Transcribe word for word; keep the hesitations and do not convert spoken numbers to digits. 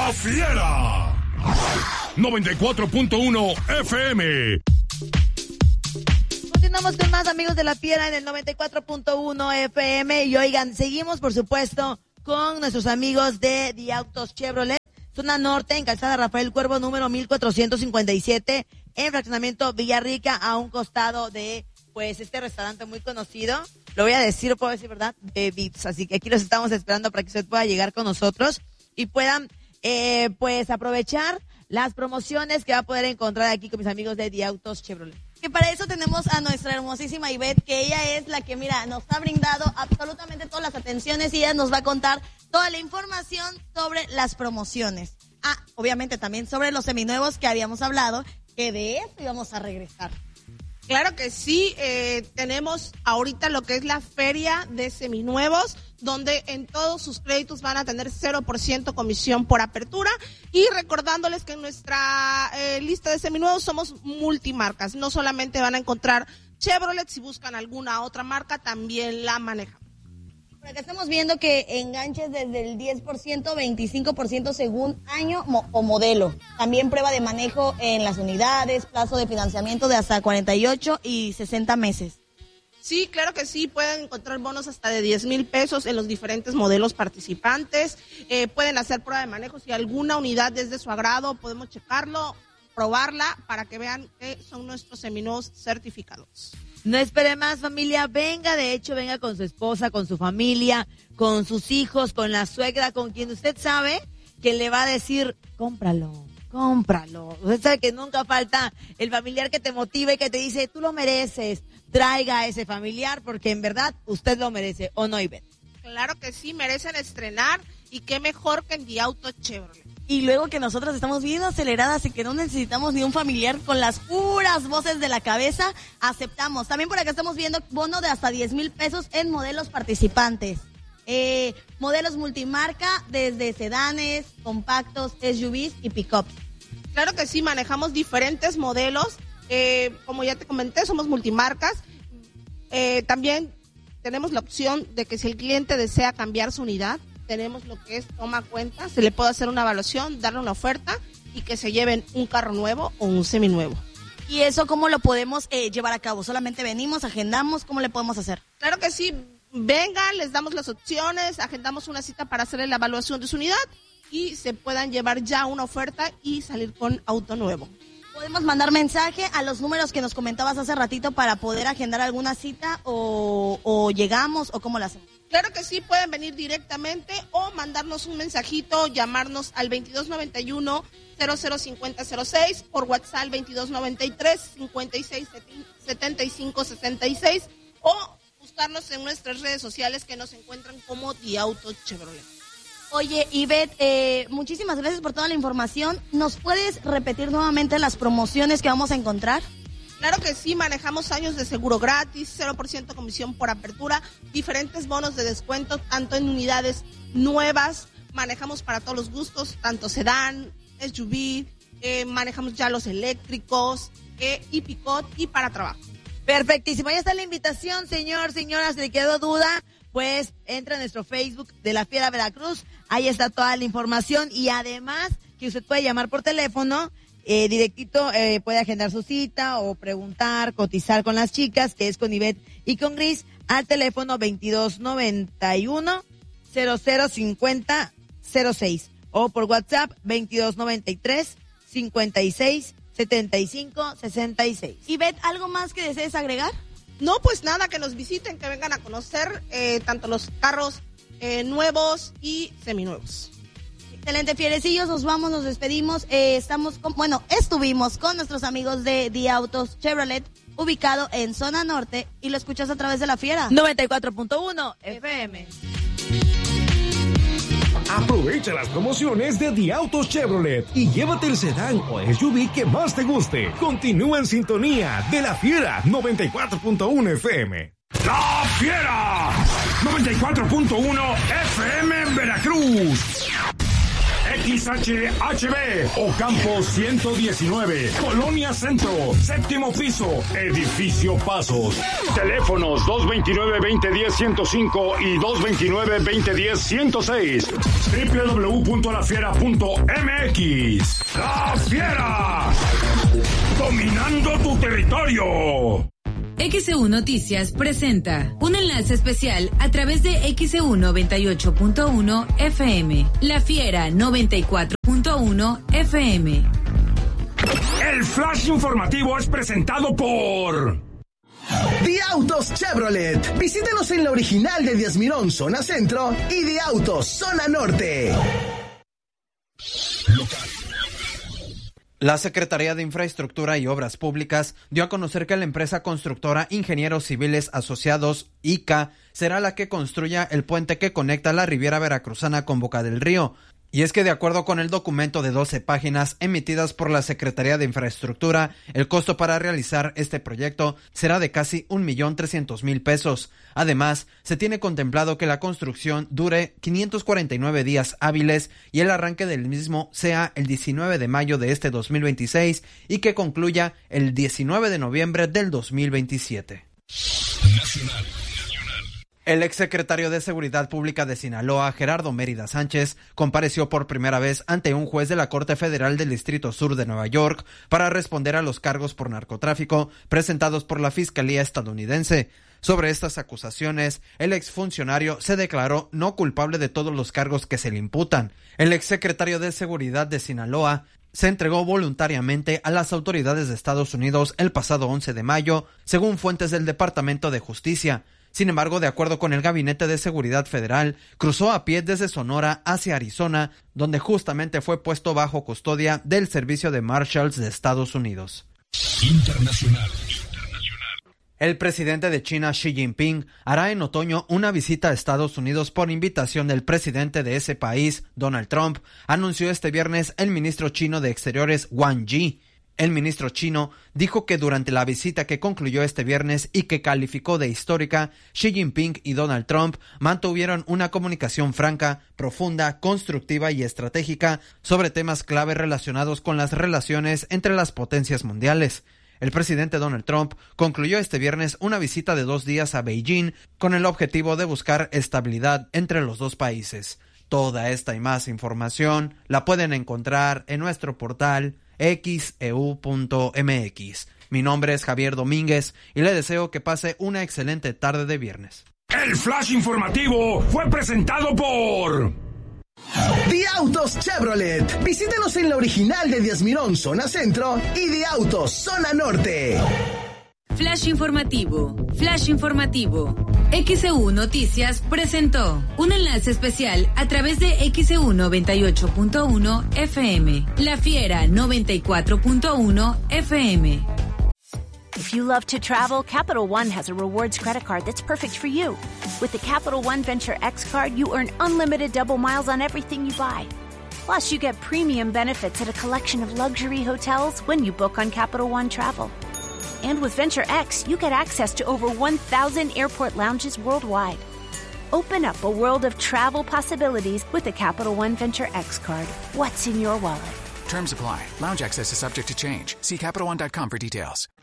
La Fiera. noventa y cuatro punto uno F M. Continuamos con más, amigos de La Fiera, en el noventa y cuatro punto uno F M. Y oigan, seguimos, por supuesto, con nuestros amigos de The Autos Chevrolet, zona norte, en calzada Rafael Cuervo, número mil cuatrocientos cincuenta y siete, en fraccionamiento Villarrica, a un costado de, pues, este restaurante muy conocido. Lo voy a decir, puedo decir, ¿verdad? De Vips. Así que aquí los estamos esperando para que usted pueda llegar con nosotros y puedan, eh, pues, aprovechar las promociones que va a poder encontrar aquí con mis amigos de The Autos Chevrolet. Que para eso tenemos a nuestra hermosísima Ivette, que ella es la que, mira, nos ha brindado absolutamente todas las atenciones y ella nos va a contar toda la información sobre las promociones. Ah, obviamente también sobre los seminuevos que habíamos hablado, que de eso íbamos a regresar. Claro que sí, eh, tenemos ahorita lo que es la feria de seminuevos, donde en todos sus créditos van a tener cero por ciento comisión por apertura, y recordándoles que en nuestra eh, lista de seminuevos somos multimarcas, no solamente van a encontrar Chevrolet, si buscan alguna otra marca también la manejamos. Por acá estamos viendo que enganches desde el diez por ciento, veinticinco por ciento según año mo- o modelo. También prueba de manejo en las unidades, plazo de financiamiento de hasta cuarenta y ocho y sesenta meses. Sí, claro que sí, pueden encontrar bonos hasta de diez mil pesos en los diferentes modelos participantes. Eh, pueden hacer prueba de manejo, si alguna unidad es de su agrado, podemos checarlo, probarla para que vean que son nuestros seminuevos certificados. No espere más, familia, venga, de hecho, venga con su esposa, con su familia, con sus hijos, con la suegra, con quien usted sabe que le va a decir, cómpralo, cómpralo. Usted sabe que nunca falta el familiar que te motive y que te dice, tú lo mereces, traiga a ese familiar porque en verdad usted lo merece, ¿o no, Ivette? Claro que sí, merecen estrenar y qué mejor que en The Auto Chevrolet. Y luego que nosotros estamos bien aceleradas y que no necesitamos ni un familiar con las puras voces de la cabeza, aceptamos. También por acá estamos viendo bono de hasta diez mil pesos en modelos participantes. Eh, modelos multimarca desde sedanes, compactos, S U Vs y pickups. Claro que sí, manejamos diferentes modelos. Eh, como ya te comenté, somos multimarcas. Eh, también tenemos la opción de que si el cliente desea cambiar su unidad, tenemos lo que es toma cuenta, se le puede hacer una evaluación, darle una oferta y que se lleven un carro nuevo o un seminuevo. ¿Y eso cómo lo podemos eh, llevar a cabo? ¿Solamente venimos, agendamos? ¿Cómo le podemos hacer? Claro que sí, vengan, les damos las opciones, agendamos una cita para hacerle la evaluación de su unidad y se puedan llevar ya una oferta y salir con auto nuevo. ¿Podemos mandar mensaje a los números que nos comentabas hace ratito para poder agendar alguna cita o, o llegamos o cómo lo hacemos? Claro que sí, pueden venir directamente o mandarnos un mensajito, llamarnos al veintidós noventa y uno, cero cero cincuenta cero seis, por WhatsApp veintidós noventa y tres, cincuenta y seis, setenta y cinco sesenta y seis, o buscarnos en nuestras redes sociales que nos encuentran como The Auto Chevrolet. Oye, Ivette, eh, muchísimas gracias por toda la información. ¿Nos puedes repetir nuevamente las promociones que vamos a encontrar? Claro que sí, manejamos años de seguro gratis, cero por ciento comisión por apertura, diferentes bonos de descuento, tanto en unidades nuevas, manejamos para todos los gustos, tanto sedán, S U V, eh, manejamos ya los eléctricos, eh, y pick-up y para trabajo. Perfectísimo, ahí está la invitación, señor, señora, si le quedó duda, pues entra a nuestro Facebook de La Fiera Veracruz, ahí está toda la información y además que usted puede llamar por teléfono, Eh, directito eh, puede agendar su cita o preguntar, cotizar con las chicas, que es con Ivette y con Gris, al teléfono veintidós noventa y uno, cero cero cincuenta cero seis o por WhatsApp veintidós noventa y tres, cincuenta y seis, setenta y cinco sesenta y seis. Ivette, ¿algo más que desees agregar? No, pues nada, que nos visiten, que vengan a conocer eh, tanto los carros eh, nuevos y seminuevos. Excelente, fierecillos, nos vamos, nos despedimos. Eh, estamos con, bueno, estuvimos con nuestros amigos de The Autos Chevrolet, ubicado en zona norte, y lo escuchas a través de La Fiera. noventa y cuatro punto uno F M. Aprovecha las promociones de The Autos Chevrolet y llévate el sedán o S U V que más te guste. Continúa en sintonía de La Fiera noventa y cuatro punto uno F M. La Fiera noventa y cuatro punto uno F M en Veracruz. X H H B, Ocampo ciento diecinueve, Colonia Centro, séptimo piso, Edificio Pasos. Teléfonos dos veintinueve, veinte diez, ciento cinco y dos veintinueve, veinte diez, ciento seis. doble u doble u doble u punto la fiera punto m x. ¡La Fiera! ¡Dominando tu territorio! X E U Noticias presenta un enlace especial a través de X E U noventa y ocho punto uno F M, La Fiera noventa y cuatro punto uno F M. El flash informativo es presentado por The Autos Chevrolet. Visítenos en la original de Díaz Mirón, zona centro, y The Autos, zona norte. La Secretaría de Infraestructura y Obras Públicas dio a conocer que la empresa constructora Ingenieros Civiles Asociados, I C A, será la que construya el puente que conecta la Riviera Veracruzana con Boca del Río. Y es que de acuerdo con el documento de doce páginas emitidas por la Secretaría de Infraestructura, el costo para realizar este proyecto será de casi un millón trescientos mil pesos. Además, se tiene contemplado que la construcción dure quinientos cuarenta y nueve días hábiles y el arranque del mismo sea el diecinueve de mayo de este dos mil veintiséis y que concluya el diecinueve de noviembre del dos mil veintisiete. Nacional. El exsecretario de Seguridad Pública de Sinaloa, Gerardo Mérida Sánchez, compareció por primera vez ante un juez de la Corte Federal del Distrito Sur de Nueva York para responder a los cargos por narcotráfico presentados por la Fiscalía estadounidense. Sobre estas acusaciones, el exfuncionario se declaró no culpable de todos los cargos que se le imputan. El exsecretario de Seguridad de Sinaloa se entregó voluntariamente a las autoridades de Estados Unidos el pasado once de mayo, según fuentes del Departamento de Justicia. Sin embargo, de acuerdo con el Gabinete de Seguridad Federal, cruzó a pie desde Sonora hacia Arizona, donde justamente fue puesto bajo custodia del Servicio de Marshals de Estados Unidos. Internacional. El presidente de China, Xi Jinping, hará en otoño una visita a Estados Unidos por invitación del presidente de ese país, Donald Trump, anunció este viernes el ministro chino de Exteriores, Wang Yi. El ministro chino dijo que durante la visita que concluyó este viernes y que calificó de histórica, Xi Jinping y Donald Trump mantuvieron una comunicación franca, profunda, constructiva y estratégica sobre temas clave relacionados con las relaciones entre las potencias mundiales. El presidente Donald Trump concluyó este viernes una visita de dos días a Beijing con el objetivo de buscar estabilidad entre los dos países. Toda esta y más información la pueden encontrar en nuestro portal X E U punto M X. Mi nombre es Javier Domínguez y le deseo que pase una excelente tarde de viernes. El flash informativo fue presentado por The Autos Chevrolet. Visítenos en la original de Díaz Mirón, zona centro, y The Autos, zona norte. Flash informativo, flash informativo. X E U Noticias presentó un enlace especial a través de X E U noventa y ocho punto uno F M, La Fiera noventa y cuatro punto uno F M. If you love to travel, Capital One has a rewards credit card that's perfect for you. With the Capital One Venture X card, you earn unlimited double miles on everything you buy. Plus, you get premium benefits at a collection of luxury hotels when you book on Capital One Travel. And with Venture X, you get access to over one thousand airport lounges worldwide. Open up a world of travel possibilities with the Capital One Venture X card. What's in your wallet? Terms apply. Lounge access is subject to change. See Capital One dot com for details.